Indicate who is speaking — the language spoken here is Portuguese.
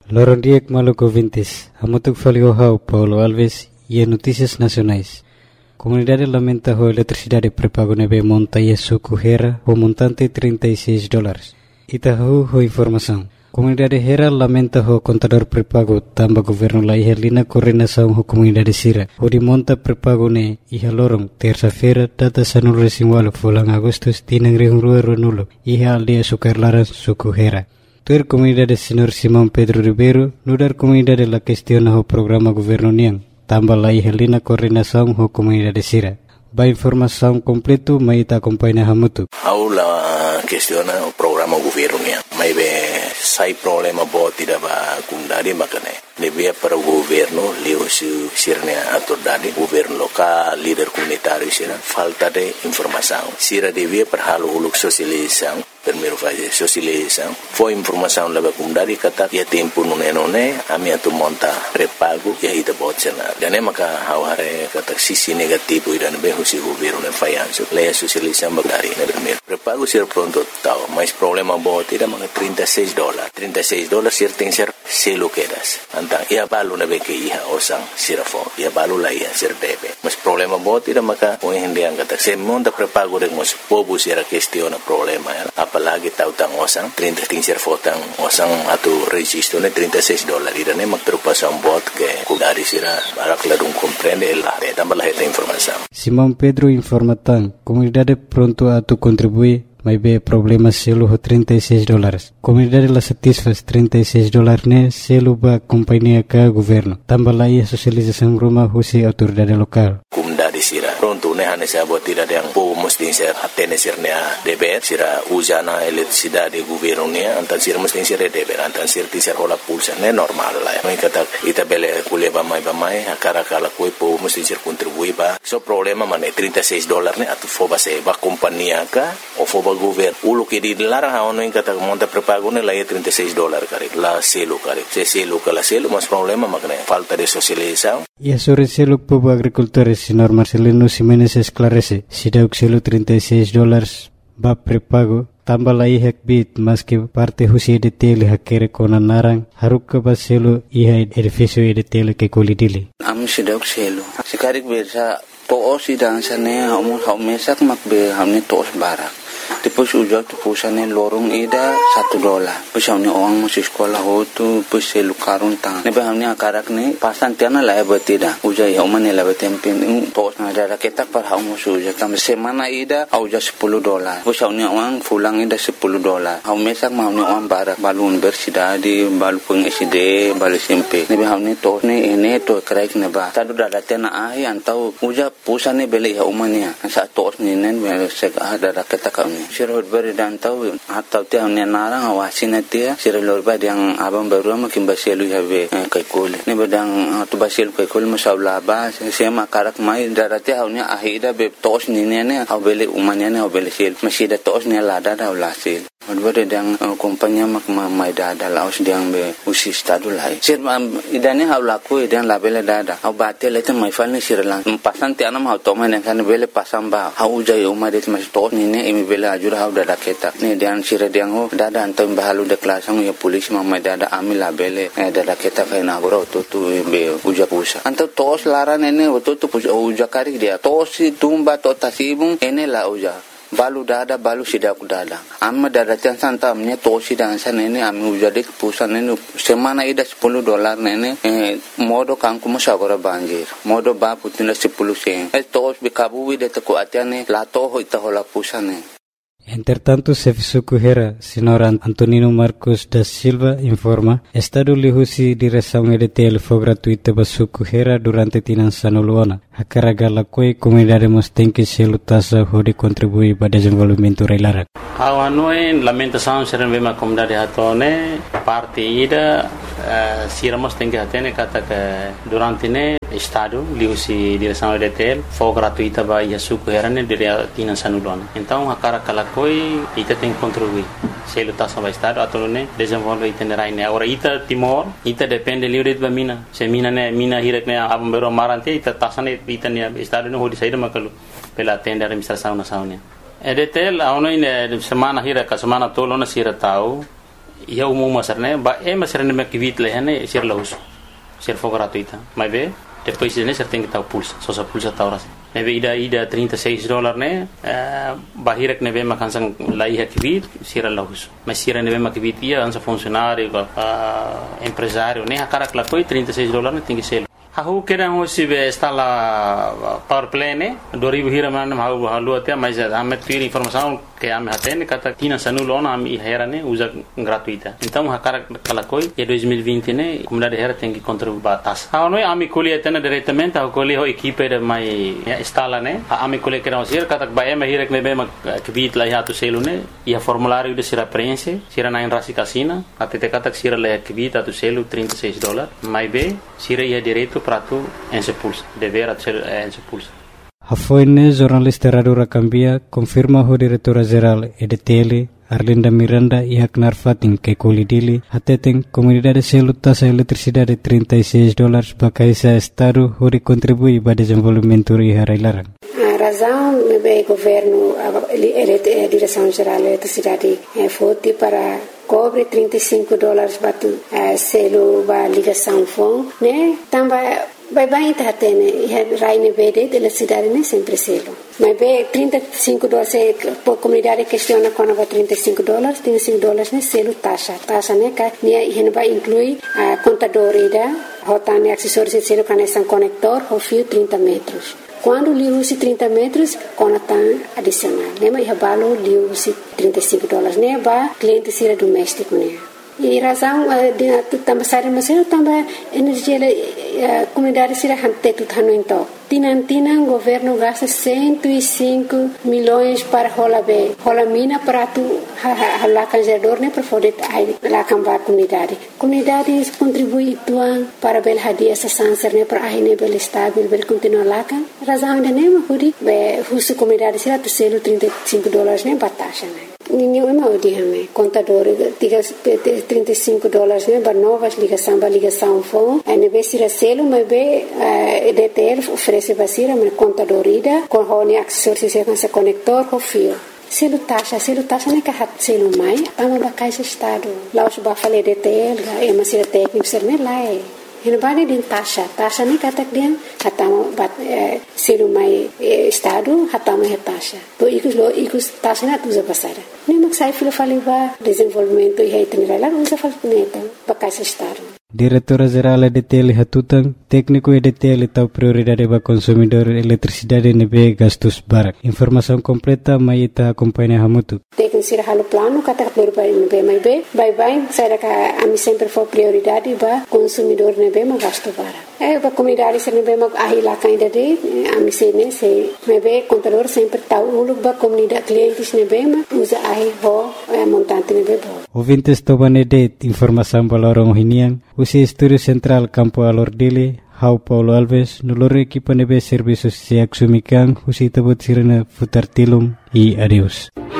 Speaker 1: Lorondiek Maluco Vintes, Amotuk Faliohau, Paulo Alves e Notícias Nacionais. Comunidade lamenta a eletricidade pré-pago nebe monta e suco Hera, o montante $36. Itahu ho informação. Comunidade Hera lamenta o contador pré-pago tamba governo la ihelina coordenação ho comunidade Sira. O de monta pré-pago ne iha lorong terça-feira data sanul resinwalo fulang Agustus tinang rihungrua runulo iha aldia sukarlaran suku Hera. Tuer comunidade Senhor Simão Pedro Ribeiro nudar comunidade la questiona ho programa governo niang tamba la ihelina coordenação ho comunidade Sira. Ba informação completo maita acompanha hamutu.
Speaker 2: Aula questiona o programa governo niang. Mai be sai problema bo tidak ba kundari makane. Lebih para o governo leu sirnya autoridade governo local líder comunitário sira falta de informação. Sira devia para halo uluk sosialização. Primeiro fazer sosialização. Foi informação leva kundari kata ya tempo nune ami atu monta pré-pago ya ita botsena. Dan maka haware kata sisi negativo idan be husi governo ne fayanso. Leia sosialização bagari ne primeiro. Pré-pago sir pronto tau, mas problema bo tidak maka $36. $36 sir tem ser selo quedas. Antang ia balu na be ke iha osang sirafo. Ia balu la ia sir debe. Mas problema bo tidak maka o hindi ang kata se monta pré-pago de mos pobu sira questiona problema ya. Apalagi tahu tang osang 30 tingser fotang osang atau registro ne $36 irane magtrupasan bot ke kudari sira barak ladung comprende la tambah la esta informação.
Speaker 1: Simão Pedro informa tan comunidade pronto a tu contribuir mas be problema selo ho $36. Comunidade la satisfaz $36 ne selo ba companhia ka governo. Tambah la ia sosialização rumah husi autoridade lokal.
Speaker 2: Comunidade sira pronto ne hane sa bot tidak yang po mesti ser atene sirnya deber sira usana eletricidade governo ne antan sira mesti ser deber antan sir ti ser hola pulsa ne normal la. Mai kata ita bele kuleba mai akara kala koi po mesti ser contribui ba. So problema mane $36 ne atu foba se ba companhia ka o foba governo ulo que di larang haono in kata monta pré-pago ne la $36 kare la selo kare se selo kala selo mas problema makne falta de socialização.
Speaker 1: E a sobre selo povo agricultores senhor Marcelino Ximenes esclarece se deu selo $36 ba pré-pago tambah la ihak bit mas que parte husi de tele hakere kona narang haruk ba selo iha edifício de tele que colidili
Speaker 3: am se deu selo sekarik bersa to sidang sane mesak makbe hamne tos barak. Depois ujak tu pusane lorong ida $1. Pusane orang masih sekolah ho tu puselu karun tang. Nebe hamne akarak ne pasan tiana la betida. Ujak ya umane la betempen tos na ada ketak par hau musu ujak tam semana ida au ja $10. Pusane orang fulang ida $10. Hau mesak hamne orang barak balun bersida di balu peng SD balu SMP. Nebe hamne tos ne ene to kraik ne ba. Tadu dada tiana ai antau ujak pusane bele ya umane. Sa tos ne nen sek ada ketak sirhut beri dan tahu atau tiang ni narang awasin dia sirlor bad yang abang baru makin baselu have kai kol ni badang tu baselu kai kol masalah ba sema karak mai darate haunya ahida be tos ni ne abele umanya ne abele sel masih da tos ni lada da ulasil Odbore dang kompanya mak mai dada laos dang be usi stadu lai sir idane haulaku idang labele dada au batel eta mai falne sirlang pasan ti anam hau toma ne kan bele pasam ba hau jai umadet mas to ni ne imi bele ajur hau dada keta ne dan sir dang ho dada antam bahalu de klasang ya polis mai dada ami labele dada keta kai na bro to be uja pusa anto tos laran ene to uja kari dia tos tumba to tasibung ene la uja balu dada balu sidak dada amma dada tian santa amnya tosi dan sana ini ami ujade pusan ini semana ida $10 nene modo kangku musagora banjir modo ba putina 10 sen tos bikabu de ko atiane la to ho ita hola pusane.
Speaker 1: Entretanto, Sefisuku Hera, senhor Antonino Marcos da Silva, informa, Estado lihusi direção EDTL foi gratuita para Suku Hera durante tinan sanuluana. A caragala koi comunidade mos tem que se lutasa hode contribuir para desenvolvimento reilara.
Speaker 4: Awanoi lamentação serem bem a comunidade hatone parte ida siramos tem que atene kata que durante ne Estado lihusi direção EDTL foi gratuita para Suku Hera ne dire tinan sanuluana. Então a caragala koi ita tem que contribuir. Se lutasa para Estado atau ne desenvolve itinerai ne. Agora ita Timor ita depende livre de mina. Se mina ne mina hirek ne abam bero marante ita tasane ita ne Estado ne hodi saída makalu pela tenda administração nacional. EDTL aonde semana hira ka semana tolo na sira tau ia umum masarne ba masarne me kivit lehane sir lahus sir for gratuita mas be depois ne ser tem que estar pulsa só sa pulsa ta horas neve ida $36 ne bahirek neve makansang lai kivit sir lahus mas sir neve makivit ia ansa funcionário empresário ne akarak la koi $36 ne tingi sel Aku kira hosi be instala power plane 2000 hira man hau halu até mas amet pir informação que ame hatene kata tina sanulo na ami hera ne usa gratuita então hakara kala koi e 2020 ne comunidade hera tem que contribuir tas ha noi ami koli atene diretamente ha koli ho equipe de mai instala ne ami koli kira hosi kata ba eme hira ne be ma kvit la ya tu selu ne ia formulário de sira prense sira na rasi casina até te kata sira la kvit tu selu $36 mai be sira ia direito prato en se pulsa dever en se pulsa
Speaker 1: Hafoine jornalista Radura Cambia confirma o diretora-geral EDTL Arlinda Miranda e Haknar Fatin que colidili hateten comunidade selu taxa eletricidade $36 para caisa estado hori contribui para desenvolvimento e harailarang.
Speaker 5: A razão do governo a direção geral da eletricidade foi para cobre $35 batu selo ba ligação fon né também vai tá tendo raine verde da cidade né sempre selo mas be $35 por comunidade questiona quando vai $35 né selo taxa né que né vai inclui a contador ida rotane acessórios de selo conexão conector o fio 30 metros quando lhe use 30 metros conectam adicional né mas balo lhe use $35 né ba cliente sira doméstico né e razão de também sair mas eu também energia comunidade sira hante tu thano então Tinan governo gasta 105 milhões para rola mina para tu halakan gerador né para poder halakan ba comunidade contribui tuan para bel hadia essa sanser né para aí né bel estável bel continuar halakan razão de né hudi be husu comunidade sira tu selo $35 né batasha né ninguém me odia me contador diga $35 né para novas ligação phone né be sira selo mas be EDTL oferece basira me contador ida com honi acessórios se conector com fio selo taxa né que hat selo mai ama ba caixa estado lá os ba fale EDTL é uma sira técnico ser né lá Hina bani din taxa ni katak dia hatama bat selu mai estado hatama he taxa to ikus taxa na tuza pasara ni maksai filo faliva desenvolvimento e itinerário usa falneta bakais estado
Speaker 1: Diretora-geral EDTL Hatutang, técnico EDTL tau prioridade para consumidor eletricidade nebe gastos barak. Informação completa mai ita acompanha hamutu.
Speaker 5: Técnico sira halo plano kata prioridade nebe mai be, bye sai ka ami sempre for prioridade para consumidor nebe ma gasto barak. Ba comunidade sira nebe ma ahila kainda de ami sene se nebe contador sempre tau uluk ba comunidade clientes nebe ma usa ahi ho montante nebe bo.
Speaker 1: Ouvintes tobane de informação balorong hinian usi Estúdio Central Campo Alordili, Hau Paulo Alves, nulore equipa nebe serviços se axumikan, usi tabot sirena futartilum e adeus.